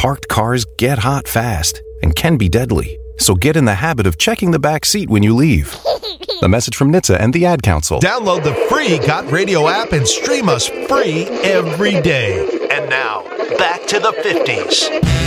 Parked cars get hot fast and can be deadly. So get in the habit of checking the back seat when you leave. A message from NHTSA and the Ad Council. Download the free Got Radio app and stream us free every day. And now, back to the 50s.